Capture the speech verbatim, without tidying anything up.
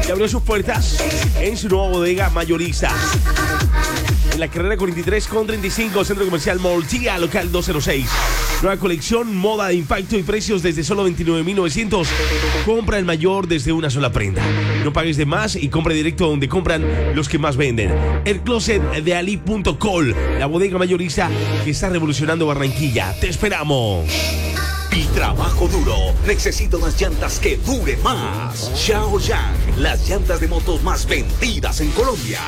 y abrió sus puertas en su nueva bodega mayorista. En la carrera cuarenta y tres con treinta y cinco, Centro Comercial Moltía, local doscientos seis. Nueva colección, moda de impacto y precios desde solo veintinueve mil novecientos. Compra el mayor desde una sola prenda. No pagues de más y compra directo donde compran los que más venden. El closet de Ali punto col, la bodega mayorista que está revolucionando Barranquilla. ¡Te esperamos! Y trabajo duro. Necesito unas llantas que duren más. Xiaoyang, las llantas de motos más vendidas en Colombia.